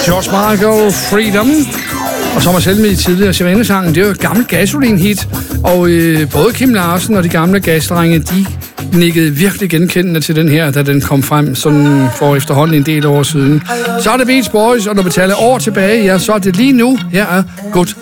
George Michael, Freedom. Og som jeg selv med i tidligere Sirenesangen, det er jo et gammelt gasolin-hit. Og både Kim Larsen og de gamle gasdrenge, de nikkede virkelig genkendende til den her, da den kom frem sådan for efterhånden en del år siden. Så er det Beach Boys, og når vi taler år tilbage, ja, så er det lige nu. Her er Good